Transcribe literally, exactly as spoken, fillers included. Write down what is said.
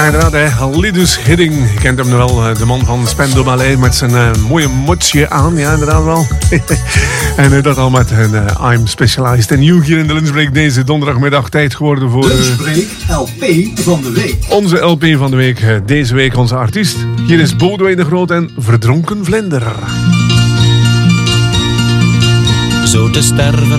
Ja, inderdaad, hè. Lidus Hidding. Je kent hem wel, de man van Spendo Ballet met zijn uh, mooie motsje aan. Ja, inderdaad wel. En uh, dat al met een uh, I'm Specialized in You hier in de Lunchbreak deze donderdagmiddag. Tijd geworden voor... Uh, Lunchbreak L P van de week. Onze L P van de week. Uh, deze week onze artiest. Hier is Bodewijn de Groot en Verdronken Vlinder. Zo te sterven